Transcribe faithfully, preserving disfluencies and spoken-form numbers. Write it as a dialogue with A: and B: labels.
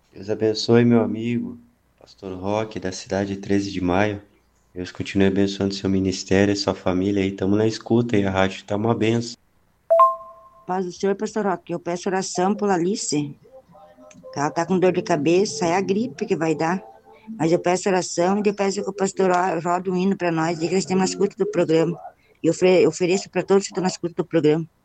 A: Deus abençoe, meu amigo, Pastor Roque, da cidade de treze de maio. Deus continue abençoando seu ministério e sua família aí. Tamo na escuta e a rádio tá uma benção.
B: Paz do Senhor, pastor Roque. Eu peço oração por Alice. Ela tá com dor de cabeça, é a gripe que vai dar. Mas eu peço oração e eu peço que o pastor roda um hino para nós, e que eles estejam na escuta do programa. E eu ofre- ofereço para todos que estão na escuta do programa.